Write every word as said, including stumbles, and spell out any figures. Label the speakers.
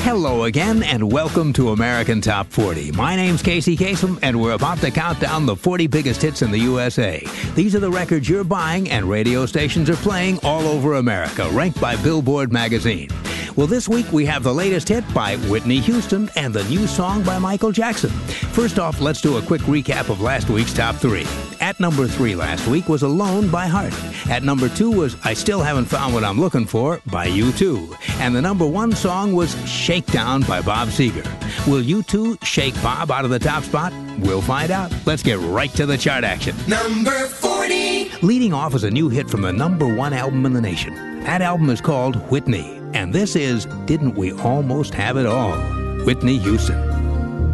Speaker 1: Hello again, and welcome to American Top forty. My name's Casey Kasem, and we're about to count down the forty biggest hits in the U S A. These are the records you're buying and radio stations are playing all over America, ranked by Billboard magazine. Well, this week we have the latest hit by Whitney Houston and the new song by Michael Jackson. First off, let's do a quick recap of last week's top three. At number three last week was Alone by Heart. At number two was I Still Haven't Found What I'm Looking For by U two. And the number one song was Shakedown by Bob Seger. Will U two shake Bob out of the top spot? We'll find out. Let's get right to the chart action.
Speaker 2: Number forty.
Speaker 1: Leading off is a new hit from the number one album in the nation. That album is called Whitney. And this is Didn't We Almost Have It All? Whitney Houston.